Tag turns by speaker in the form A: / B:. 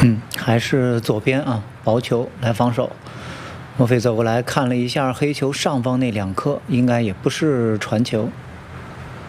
A: 还是左边啊，薄球来防守。莫非走过来看了一下黑球上方那2颗，应该也不是传球。